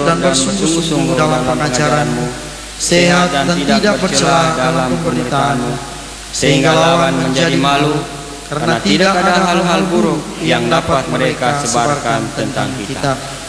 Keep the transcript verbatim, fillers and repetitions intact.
dan bersungguh-sungguh dalam pengajaran-Mu, sehat dan tidak bercela dalam pemberitaanmu, sehingga lawan menjadi malu, karena tidak ada hal-hal buruk yang dapat mereka sebarkan tentang kita.